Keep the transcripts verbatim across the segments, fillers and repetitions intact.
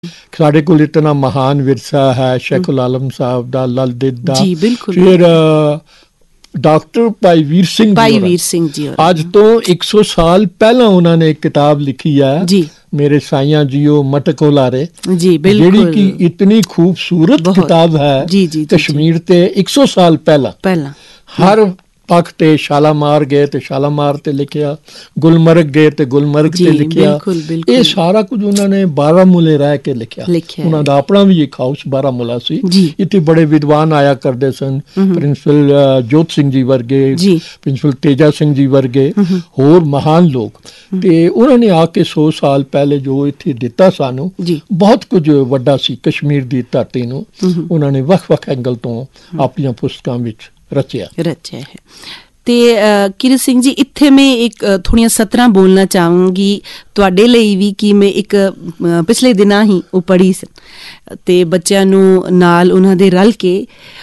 ਸਾਡੇ ਕੋਲ ਇਤਨਾ ਮਹਾਨ ਵਿਰਸਾ ਹੈ ਸ਼ੇਖੁਲ ਆਲਮ ਸਾਹਿਬ ਦਾ, ਲਲ ਦਿਦ ਦਾ, ਜੀ ਬਿਲਕੁਲ, ਫਿਰ ਡਾਕਟਰ ਭਾਈ ਵੀਰ ਸਿੰਘ ਭਾਈ ਵੀਰ ਸਿੰਘ ਜੀ ਅੱਜ ਤੋਂ ਇੱਕ ਸੌ ਸਾਲ ਪਹਿਲਾਂ ਉਹਨਾਂ ਨੇ ਇੱਕ ਕਿਤਾਬ ਲਿਖੀ ਹੈ ਜੀ, ਮੇਰੇ ਸਾਈਆਂ ਜੀਓ ਮਟਕ ਉਲਾਰੇ, ਜੀ ਬਿਲकुल, ਜਿਹੜੀ ਕਿ ਇਤਨੀ ਖੂਬਸੂਰਤ ਕਿਤਾਬ ਹੈ ਜੀ ਜੀ ਕਸ਼ਮੀਰ ਤੇ ਇੱਕ ਸੌ ਸਾਲ ਪਹਿਲਾਂ ਪਹਿਲਾਂ ਹਰ ਪੱਖ ਤੇ ਸ਼ਾਲਾਮਾਰ ਗਏ ਤੇ ਸ਼ਾਲਾਮਾਰ ਤੇ ਲਿਖਿਆ, ਗੁਲਮਰਗ ਗਏ ਤੇ ਗੁਲਮਰਗ ਤੇ ਲਿਖਿਆ, ਇਹ ਸਾਰਾ ਕੁਝ ਉਹਨਾਂ ਨੇ ਬਾਰਾਮੂਲੇ ਰਹਿ ਕੇ ਲਿਖਿਆ। ਉਹਨਾਂ ਦਾ ਆਪਣਾ ਵੀ ਇੱਕ ਹਾਊਸ ਬਾਰਾਮੂਲਾ ਸੀ, ਇੱਥੇ ਬੜੇ ਵਿਦਵਾਨ ਆਇਆ ਕਰਦੇ ਸਨ, ਪ੍ਰਿੰਸੀਪਲ ਜੋਤ ਸਿੰਘ ਜੀ ਵਰਗੇ, ਪ੍ਰਿੰਸੀਪਲ ਤੇਜਾ ਸਿੰਘ ਜੀ ਵਰਗੇ, ਹੋਰ ਮਹਾਨ ਲੋਕ, ਤੇ ਉਹਨਾਂ ਨੇ ਆ ਕੇ ਸੌ ਸਾਲ ਪਹਿਲੇ ਜੋ ਇੱਥੇ ਦਿੱਤਾ ਸਾਨੂੰ ਬਹੁਤ ਕੁਝ ਵੱਡਾ ਸੀ। ਕਸ਼ਮੀਰ ਦੀ ਧਰਤੀ ਨੂੰ ਉਹਨਾਂ ਨੇ ਵੱਖ-ਵੱਖ ਐਂਗਲ ਤੋਂ ਆਪਣੀਆਂ ਪੁਸਤਕਾਂ ਵਿੱਚ ਰਚਿਆ ਰਚਿਆ ਹੈ। ਤੇ ਕਿਰਤ ਸਿੰਘ ਜੀ, ਇੱਥੇ ਮੈਂ ਇੱਕ ਥੋੜੀਆਂ ਸਤਰਾਂ ਬੋਲਣਾ ਚਾਹਾਂਗੀ ਤੁਹਾਡੇ ਲਈ ਵੀ, ਕਿ ਮੈਂ ਇੱਕ ਪਿਛਲੇ ਦਿਨਾਂ ਹੀ ਉਹ ਪੜ੍ਹੀ ਸੀ ਤੇ ਬੱਚਿਆਂ ਨੂੰ ਨਾਲ ਉਹਨਾਂ ਦੇ ਰਲ ਕੇ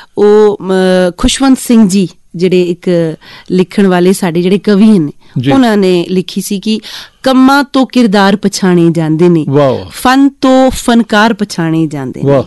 ਉਹ ਖੁਸ਼ਵੰਤ ਸਿੰਘ ਜੀ ਜਿਹੜੇ ਇੱਕ ਲਿਖਣ ਵਾਲੇ ਸਾਡੇ ਜਿਹੜੇ ਕਵੀ ਨੇ, ਉਹਨਾਂ ਨੇ ਲਿਖੀ ਸੀ ਕਿ ਕੰਮਾਂ ਤੋਂ ਕਿਰਦਾਰ ਪਛਾਣੇ ਜਾਂਦੇ ਨੇ, ਫਨ ਤੋਂ ਫਨਕਾਰ ਪਛਾਣੇ ਜਾਂਦੇ ਨੇ,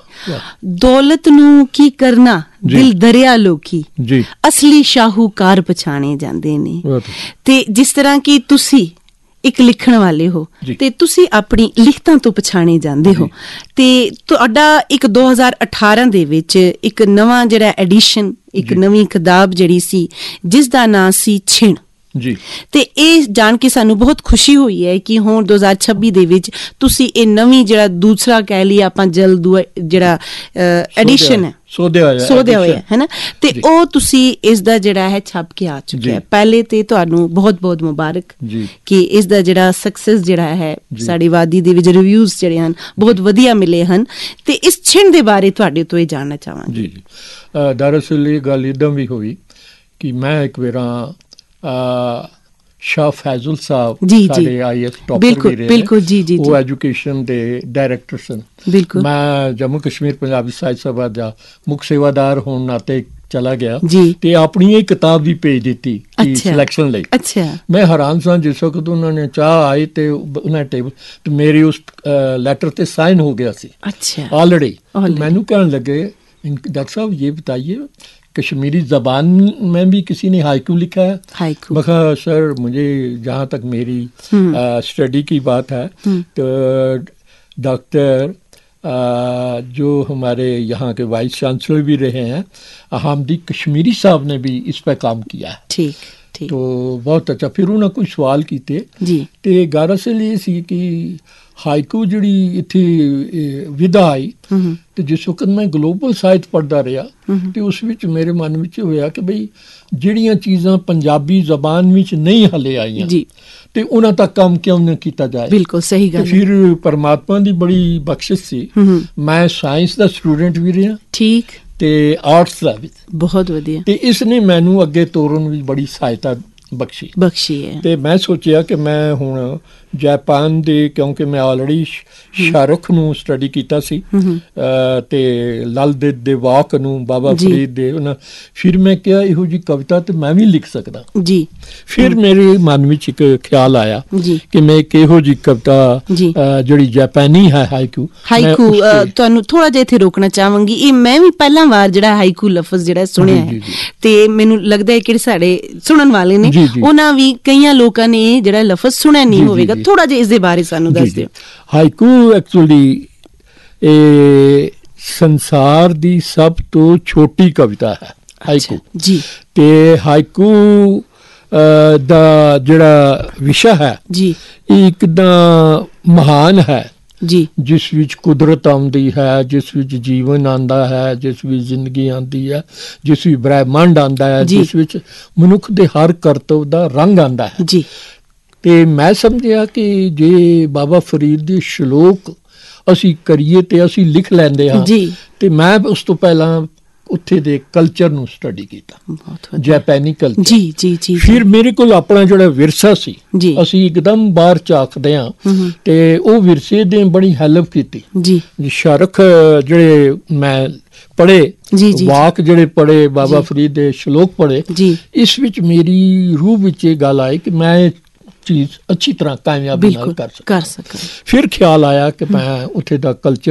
ਦੌਲਤ ਨੂੰ ਕੀ ਕਰਨਾ ਦਿਲ ਦਰਿਆ ਲੋਕੀ, ਅਸਲੀ ਸ਼ਾਹੂਕਾਰ ਪਛਾਣੇ ਜਾਂਦੇ ਨੇ। ਤੇ ਜਿਸ ਤਰ੍ਹਾਂ ਕਿ ਤੁਸੀਂ ਇੱਕ ਲਿਖਣ ਵਾਲੇ ਹੋ ਤੇ ਤੁਸੀਂ ਆਪਣੀ ਲਿਖਤਾਂ ਤੋਂ ਪਛਾਣੇ ਜਾਂਦੇ ਹੋ, ਤੇ ਤੁਹਾਡਾ ਇੱਕ ਦੋ ਹਜ਼ਾਰ ਅਠਾਰਾਂ ਦੇ ਵਿੱਚ ਇੱਕ ਨਵਾਂ ਜਿਹੜਾ ਐਡੀਸ਼ਨ, ਇੱਕ ਨਵੀਂ ਕਿਤਾਬ ਜਿਹੜੀ ਸੀ ਜਿਸ ਦਾ ਨਾਂ ਸੀ ਛਿਣ ਜੀ, ਤੇ ਇਹ ਜਾਣ ਕੇ ਸਾਨੂੰ ਬਹੁਤ ਖੁਸ਼ੀ ਹੋਈ ਹੈ ਕਿ ਹੁਣ ਦੋ ਹਜ਼ਾਰ ਛੱਬੀ ਦੇ ਵਿੱਚ ਤੁਸੀਂ ਇਹ ਨਵੀਂ ਜਿਹੜਾ ਦੂਸਰਾ ਕਹਿ ਲਈਏ ਆਪਾਂ ਜਲਦ ਜਿਹੜਾ ਐਡੀਸ਼ਨ ਹੈ ਸੋਧਿਆ ਹੋਇਆ ਸੋਧਿਆ ਹੋਇਆ ਹੈ ਨਾ, ਤੇ ਉਹ ਤੁਸੀਂ ਇਸ ਦਾ ਜਿਹੜਾ ਹੈ ਛਪ ਕੇ ਆ ਚੁੱਕਿਆ। ਪਹਿਲੇ ਤੇ ਤੁਹਾਨੂੰ ਬਹੁਤ ਬਹੁਤ ਮੁਬਾਰਕ ਕਿ ਇਸ ਦਾ ਜਿਹੜਾ ਸਕਸੈਸ ਜਿਹੜਾ ਹੈ ਸਾਡੀ ਵਾਦੀ ਦੇ ਵਿੱਚ ਰਿਵਿਊਜ਼ ਜਿਹੜੇ ਹਨ ਬਹੁਤ ਵਧੀਆ ਮਿਲੇ ਹਨ, ਤੇ ਇਸ ਛਿਣ ਦੇ ਬਾਰੇ ਤੁਹਾਡੇ ਤੋਂ ਇਹ ਜਾਣਨਾ ਚਾਹਾਂਗੇ। ਜੀ ਜੀ, ਦਰਅਸਲ ਇਹ ਗੱਲ ਇੱਦਾਂ ਵੀ ਹੋਈ ਕਿ ਮੈਂ ਇੱਕ ਵਾਰ ਸ਼ਾਹ ਫੈਜ਼ੁਲ ਸਾਹਿਬ ਸਾਡੇ ਆਈ ਐਸ ਟੌਪਰ ਵੀ ਰਹੇ, ਉਹ ਐਜੂਕੇਸ਼ਨ ਦੇ ਡਾਇਰੈਕਟਰ ਸਨ। ਮੈਂ ਜੰਮੂ ਕਸ਼ਮੀਰ ਪੰਜਾਬੀ ਸਾਹਿਤ ਸਭਾ ਦਾ ਮੁੱਖ ਸੇਵਾਦਾਰ ਹੋਣ ਨਾਤੇ ਚਲਾ ਗਿਆ ਤੇ ਆਪਣੀ ਇਹ ਕਿਤਾਬ ਵੀ ਭੇਜ ਦਿੱਤੀ ਸਿਲੈਕਸ਼ਨ ਲਈ। ਮੈਂ ਹੈਰਾਨ ਸਾਂ ਜਿਸ ਵਕਤ ਉਹਨਾਂ ਨੇ ਚਾਹ ਆਈ ਤੇ ਉਹਨਾਂ ਟੇਬਲ ਤੇ ਮੇਰੀ ਉਸ ਲੈਟਰ ਤੇ ਸਾਈਨ ਹੋ ਗਿਆ ਸੀ ਆਲਰੇਡੀ। ਮੈਨੂੰ ਕਹਿਣ ਲੱਗੇ, डॉक्टर साहब ये बताइए कश्मीरी ज़बान में भी किसी ने हाइकू लिखा है? हाइकू? मैं कहा सर मुझे जहाँ तक मेरी स्टडी की बात है तो डॉक्टर जो हमारे यहाँ के वाइस चांसलर भी रहे हैं हामिद कश्मीरी साहब ने भी इस पर काम किया है। ठीक ठीक, तो बहुत अच्छा। फिर उन्होंने कुछ सवाल किए तो गारा से लिए सी कि ਹਾਈਕੂ ਜਿਹੜੀ ਇੱਥੇ ਵਿਧਾ ਆਈ ਤੇ ਜਿਸ ਵਕਤ ਮੈਂ ਗਲੋਬਲ ਸਾਹਿਤ ਪੜ੍ਹਦਾ ਰਿਹਾ ਤੇ ਉਸ ਵਿੱਚ ਮੇਰੇ ਮਨ ਵਿੱਚ ਹੋਇਆ ਕਿ ਬਈ ਜਿਹੜੀਆਂ ਚੀਜ਼ਾਂ ਪੰਜਾਬੀ ਜ਼ਬਾਨ ਵਿੱਚ ਨਹੀਂ ਹਲੇ ਆਈਆਂ ਤੇ ਉਹਨਾਂ ਤੱਕ ਕੰਮ ਕਿਉਂ ਨਾ ਕੀਤਾ ਜਾਏ। ਬਿਲਕੁਲ ਸਹੀ ਗੱਲ। ਫਿਰ ਪਰਮਾਤਮਾ ਦੀ ਬੜੀ ਬਖਸ਼ਿਸ਼ ਸੀ, ਮੈਂ ਸਾਇੰਸ ਦਾ ਸਟੂਡੈਂਟ ਵੀ ਰਿਹਾ, ਠੀਕ, ਤੇ ਆਰਟਸ ਦਾ ਵੀ, ਬਹੁਤ ਵਧੀਆ, ਤੇ ਇਸ ਨੇ ਮੈਨੂੰ ਅੱਗੇ ਤੋਰਨ ਵਿੱਚ ਬੜੀ ਸਹਾਇਤਾ ਬਖਸ਼ੀ ਬਖਸ਼ੀ ਹੈ। ਤੇ ਮੈਂ ਸੋਚਿਆ ਕਿ ਮੈਂ ਹੁਣ ਜਾਪਾਨ ਦੇ, ਕਿਉਂਕਿ ਮੈਂ ਆਲਰੇਡੀ ਸ਼ਾਹਰੁਖ ਨੂੰ ਸਟੱਡੀ ਕੀਤਾ ਸੀ ਤੇ ਲਲ ਦਿਦ ਦੇ ਵਾਕ ਨੂੰ, ਬਾਬਾ ਫਰੀਦ ਦੇ ਉਹਨਾਂ, ਫਿਰ ਮੈਂ ਕਿਹਾ ਇਹੋ ਜਿਹੀ ਕਵਿਤਾ ਤੇ ਮੈਂ ਵੀ ਲਿਖ ਸਕਦਾ ਜੀ। ਫਿਰ ਮੇਰੇ ਮਨ ਵਿੱਚ ਇੱਕ ਖਿਆਲ ਆਇਆ ਕਿ ਮੈਂ ਇੱਕ ਇਹੋ ਜਿਹੀ ਕਵਿਤਾ ਜਿਹੜੀ ਜਾਪਾਨੀ ਹੈ ਹਾਈਕੂ। ਹਾਈਕੂ ਤੁਹਾਨੂੰ ਥੋੜਾ ਜਿਹਾ ਇੱਥੇ ਰੋਕਣਾ ਚਾਹਾਂਗੀ, ਇਹ ਮੈਂ ਵੀ ਪਹਿਲਾਂ ਵਾਰ ਜਿਹੜਾ ਹਾਈਕੂ ਲਫ਼ਜ਼ ਜਿਹੜਾ ਸੁਣਿਆ ਹੈ ਤੇ ਮੈਨੂੰ ਲੱਗਦਾ ਹੈ ਕਿ ਸਾਡੇ ਸੁਣਨ ਵਾਲੇ ਨੇ ਉਹਨਾਂ ਵੀ ਕਈਆਂ ਲੋਕਾਂ ਨੇ ਜਿਹੜਾ ਲਫ਼ਜ਼ ਸੁਣਿਆ ਨਹੀਂ ਹੋਵੇਗਾ, ਥੋੜਾ ਜਿਹਾ ਇਸ ਦੇ ਬਾਰੇ ਸਾਨੂੰ ਦੱਸ ਦਿਓ। ਹਾਈਕੂ ਐਕਚੁਅਲੀ ਇਹ ਸੰਸਾਰ ਦੀ ਸਭ ਤੋਂ ਛੋਟੀ ਕਵਿਤਾ ਹੈ ਹਾਈਕੂ ਜੀ, ਤੇ ਹਾਈਕੂ ਦਾ ਜਿਹੜਾ ਵਿਸ਼ਾ ਹੈ ਜੀ ਇਹ ਇੱਕਦਮ ਮਹਾਨ ਹੈ ਜੀ, ਜਿਸ ਵਿੱਚ ਕੁਦਰਤ ਆਉਂਦੀ ਹੈ, ਜਿਸ ਵਿੱਚ ਜੀਵਨ ਆਉਂਦਾ ਹੈ, ਜਿਸ ਵਿੱਚ ਜ਼ਿੰਦਗੀ ਆਉਂਦੀ ਹੈ, ਜਿਸ ਵਿੱਚ ਬ੍ਰਹਿਮੰਡ ਆਉਂਦਾ ਹੈ, ਜਿਸ ਵਿੱਚ ਮਨੁੱਖ ਦੇ ਹਰ ਕਰਤੱਵ ਦਾ ਰੰਗ ਆਉਂਦਾ ਹੈ ਜੀ। ਤੇ ਮੈਂ ਸਮਝਿਆ ਕਿ ਜੇ ਬਾਬਾ ਫਰੀਦ ਦੇ ਸ਼ਲੋਕ ਅਸੀਂ ਕਰੀਏ ਤੇ ਅਸੀਂ ਲਿਖ ਲੈਂਦੇ ਹਾਂ ਜੀ, ਤੇ ਮੈਂ ਉਸ ਤੋਂ ਪਹਿਲਾਂ ਉੱਥੇ ਦੇ ਕਲਚਰ ਨੂੰ ਸਟੱਡੀ ਕੀਤਾ, ਜਾਪਾਨੀ ਕਲਚਰ ਜੀ ਜੀ ਜੀ। ਫਿਰ ਮੇਰੇ ਕੋਲ ਆਪਣਾ ਜਿਹੜਾ ਵਿਰਸਾ ਸੀ ਅਸੀਂ ਇੱਕਦਮ ਬਾਹਰ ਝਾਕਦੇ ਹਾਂ ਤੇ ਉਹ ਵਿਰਸੇ ਦੇ ਬੜੀ ਹੈਲਪ ਕੀਤੀ ਜੀ। ਸ਼ਾਹਰੁਖ ਜਿਹੜੇ ਮੈਂ ਪੜ੍ਹੇ, ਵਾਕ ਜਿਹੜੇ ਪੜ੍ਹੇ, ਬਾਬਾ ਫਰੀਦ ਦੇ ਸ਼ਲੋਕ ਪੜ੍ਹੇ, ਇਸ ਵਿੱਚ ਮੇਰੀ ਰੂਹ ਵਿੱਚ ਇਹ ਗੱਲ ਆਈ ਕਿ ਮੈਂ ਚੀਜ਼ ਅੱਛੀ ਤਰ੍ਹਾਂ ਕਾਮਯਾਬੀ ਨਾਲ ਕਰ ਸਕਾਂ ਕਰ ਸਕਾਂ ਫਿਰ ਖਿਆਲ ਆਇਆ ਕਿ ਮੈਂ ਉੱਥੇ ਦਾ ਕਲਚਰ